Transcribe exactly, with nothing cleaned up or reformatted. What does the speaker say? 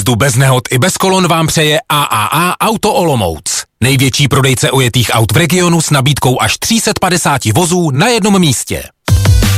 jízdu bez nehod i bez kolon vám přeje A A A Auto Olomouc. Největší prodejce ojetých aut v regionu s nabídkou až tři sta padesát vozů na jednom místě.